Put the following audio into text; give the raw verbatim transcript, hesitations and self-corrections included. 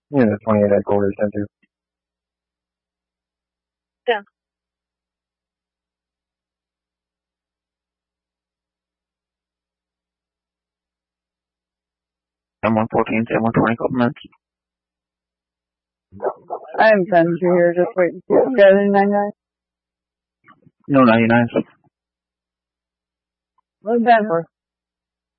Yeah, the twenty-eight headquarters sent you. Yeah. M one fourteen, M one twenty, couple minutes. I am sending you here, just waiting to see if you got any ninety-nine. No ninety-nines. What's that for?